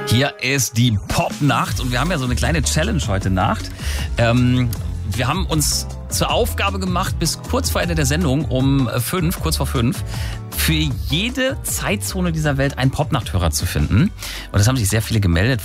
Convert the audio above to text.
Hier ist die Popnacht und wir haben ja so eine kleine Challenge heute Nacht. Wir haben uns zur Aufgabe gemacht, bis kurz vor Ende der Sendung kurz vor 5, für jede Zeitzone dieser Welt einen Popnachthörer zu finden. Und das haben sich sehr viele gemeldet.